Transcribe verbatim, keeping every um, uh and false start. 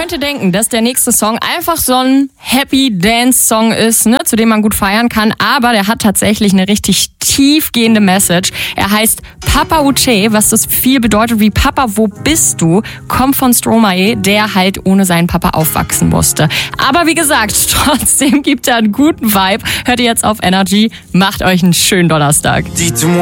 könnte denken, dass der nächste Song einfach so ein Happy Dance Song ist, ne, zu dem man gut feiern kann, aber der hat tatsächlich eine richtig tiefgehende Message. Er heißt Papa Uche, was das viel bedeutet wie Papa, wo bist du? Kommt von Stromae, der halt ohne seinen Papa aufwachsen musste. Aber wie gesagt, trotzdem gibt er einen guten Vibe. Hört ihr jetzt auf Energy, macht euch einen schönen Donnerstag.